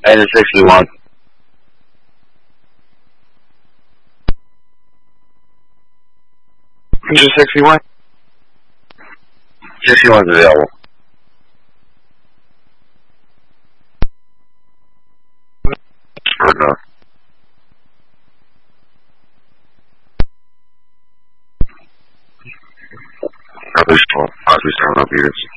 And the 61. 61? 61's available. Or no. Probably still, possibly 7 up years.